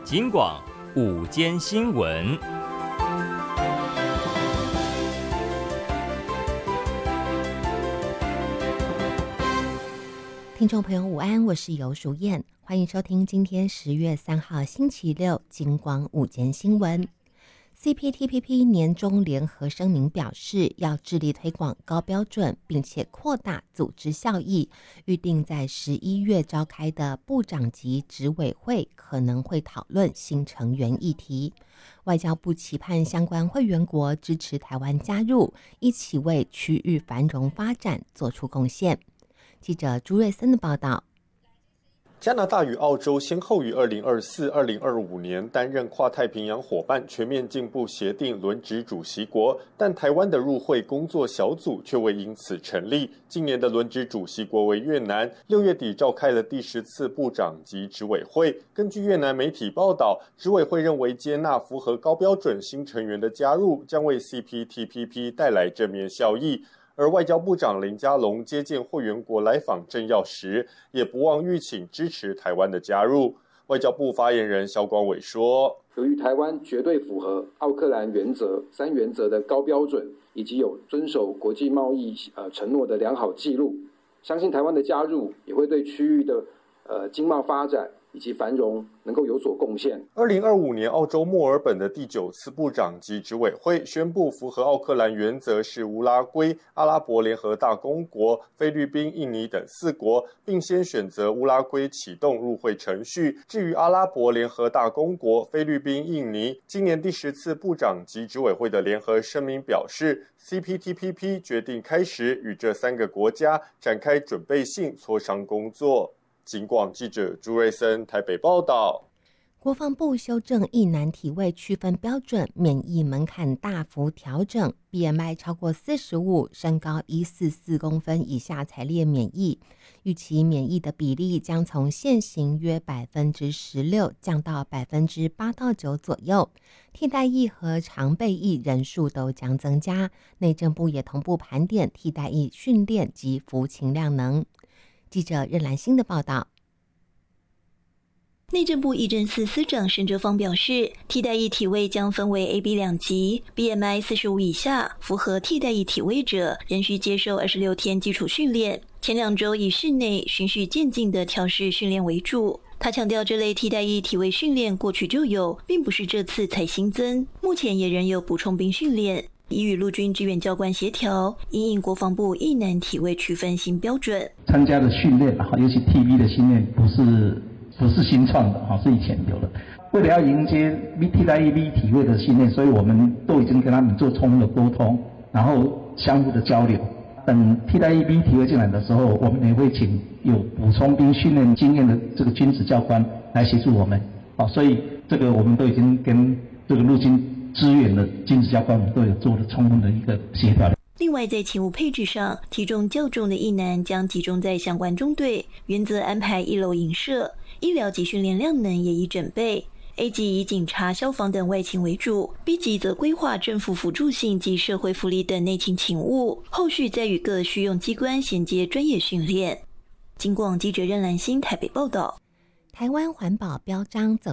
警广午间新闻。 听众朋友午安，我是游淑燕，欢迎收听今天10月3号星期六警广午间新闻。CPTPP 年中联合声明表示，要致力推广高标准，并且扩大组织效益。预定在11月召开的部长级执委会可能会讨论新成员议题。外交部期盼相关会员国支持台湾加入，一起为区域繁荣发展做出贡献。记者朱瑞森的报道。 加拿大与澳洲先后于2024、2025年担任跨太平洋伙伴全面进步协定轮值主席国，但台湾的入会工作小组却未因此成立。今年的轮值主席国为越南，6月底召开了第10次部长级执委会。根据越南媒体报道，执委会认为接纳符合高标准新成员的加入，将为 CPTPP 带来正面效益。而外交部长林佳龙接见会员国来访政要时，也不忘吁请支持台湾的加入。外交部发言人萧光伟说， 由于台湾绝对符合奥克兰原则3原则的高标准，以及有遵守国际贸易承诺的良好记录，相信台湾的加入也会对区域的经贸发展以及繁荣能够有所贡献。 2025年澳洲墨尔本的第9次部长级执委会宣布，符合奥克兰原则是乌拉圭、阿拉伯联合大公国、菲律宾、印尼等4国，并先选择乌拉圭启动入会程序。至于阿拉伯联合大公国、菲律宾、印尼，今年第10次部长级执委会的联合声明表示， CPTPP 决定开始与这3个国家展开准备性磋商工作。警广记者朱瑞森台北报道。 国防部修正役男体位区分标准，免疫门槛大幅调整， BMI 超过45，身高144公分以下才列免疫。预期免疫的比例将从现行约 16% 降到 8到9% 左右，替代役和常备役人数都将增加。内政部也同步盘点替代役训练及服勤量能。记者任兰欣的报道。 内政部役政司司长沈哲芳表示，替代役体位将分为 A、B 两级， BMI 45以下符合替代役体位者仍需接受26天基础训练，前2周以室内循序渐进的调试训练为主。他强调，这类替代役体位训练过去就有，并不是这次才新增，目前也仍有补充兵训练，已与陆军志愿教官协调，因应国防部役男体位区分新标准。 参加的训练，尤其 TB 的训练不是新创的，是以前有的。为了要迎接替代役 B 体位的训练，所以我们都已经跟他们做充分的沟通，然后相互的交流。等替代役 B 体位进来的时候，我们也会请有补充兵训练经验的这个军职教官来协助我们。所以这个我们都已经跟这个陆军支援的军职教官，我们都有做了充分的一个协调。 另外，在勤务配置上，体重较重的役男将集中在相关中队，原则安排1楼营舍，医疗及训练量能也已准备。A 级以警察、消防等外勤为主， B 级则规划政府辅助性及社会福利等内勤勤务，后续再与各需用机关衔接专业训练。警广记者任兰欣台北报道。 台湾环保标章走